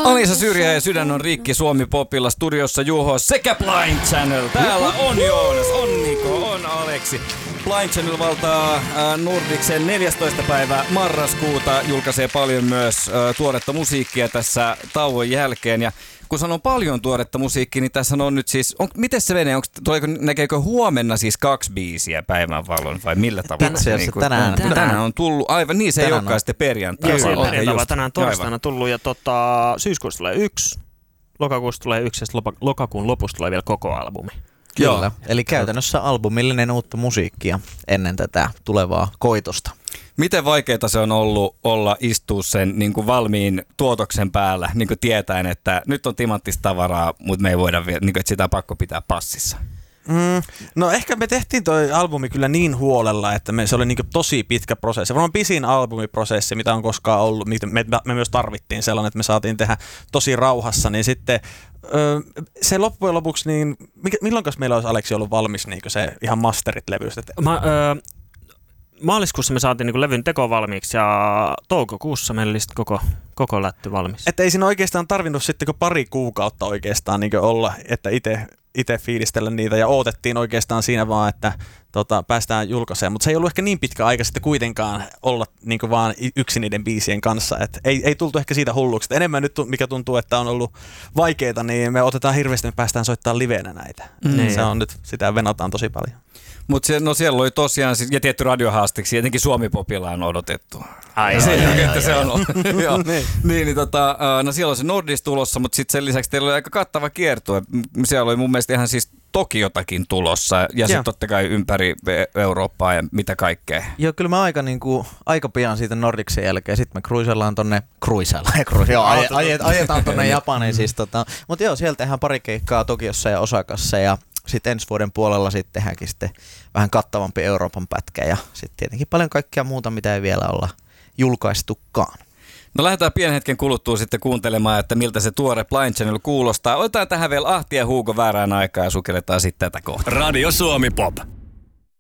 Alisa Syrjä ja Sydän on rikki Suomi Popilla, studiossa Juho sekä Blind Channel. Täällä on Joonas, on Niko, on Aleksi. Blind Channel valtaa Nordicsen 14. päivä marraskuuta, julkaisee paljon myös tuoretta musiikkia tässä tauon jälkeen. Ja kun sanon paljon tuoretta musiikkia, niin tässä on nyt siis, miten se menee? Näkeekö huomenna siis 2 biisiä päivän valon vai millä tavalla? Tänään on tullut, aivan niin se ei olekaan sitten perjantai. Tänään torstaina tullut ja syyskuussa tulee 1, lokakuussa tulee 1 ja lokakuun lopussa tulee vielä koko albumi. Kyllä, eli käytännössä albumillinen uutta musiikkia ennen tätä tulevaa koitosta. Miten vaikeaa se on ollut olla istua sen niin kuin valmiin tuotoksen päällä, niin kuin tietäen, että nyt on timanttista tavaraa, mutta me ei voida, niin kuin, että sitä on pakko pitää passissa? No ehkä me tehtiin toi albumi kyllä niin huolella, että se oli niin kuin tosi pitkä prosessi. Varmaan pisin albumiprosessi, mitä on koskaan ollut. Me myös tarvittiin sellainen, että me saatiin tehdä tosi rauhassa, niin sitten se loppujen lopuksi, niin milloinkas meillä olisi Aleksi ollut valmis niin se ihan masterit levystä? Maaliskuussa me saatiin niin levyn teko valmiiksi ja toukokuussa meillä oli koko lätty valmis. Että ei siinä oikeastaan tarvinnut sitten pari kuukautta oikeastaan niin olla, että itse fiilistellä niitä ja odotettiin oikeastaan siinä vaan, että päästään julkaiseen. Mutta se ei ollut ehkä niin pitkä aika sitten kuitenkaan olla niin vaan yksin niiden biisien kanssa. Et ei tultu ehkä siitä hulluksi. Enemmän nyt, mikä tuntuu, että on ollut vaikeaa, niin me otetaan hirveästi, me päästään soittamaan liveenä näitä. Se on nyt, sitä venataan tosi paljon. Mutta siellä oli tosiaan, ja tietty radiohaastiksi, tietenkin Suomi Popilla on odotettu. Se on ollut. No siellä on se Nordis tulossa, mutta sitten sen lisäksi teillä oli aika kattava kiertue. Siellä oli mun mielestä ihan siis Tokiotakin tulossa, ja sitten totta kai ympäri Eurooppaa ja mitä kaikkea. Joo, kyllä me aika pian siitä Nordicsen jälkeen, sitten me cruisellaan tonne, ajetaan tonne Japaniin siis. Mutta joo, siellä tehdään pari keikkaa Tokiossa ja Osakassa, ja sitten ensi vuoden puolella sitten tehdäänkin sitten vähän kattavampi Euroopan pätkä ja sitten tietenkin paljon kaikkea muuta, mitä ei vielä olla julkaistukaan. No lähdetään pienen hetken kuluttua sitten kuuntelemaan, että miltä se tuore Blind Channel kuulostaa. Otetaan tähän vielä Ahti ja Hugo väärään aikaa ja sukelletaan sitten tätä kohtaa. Radio Suomi Pop.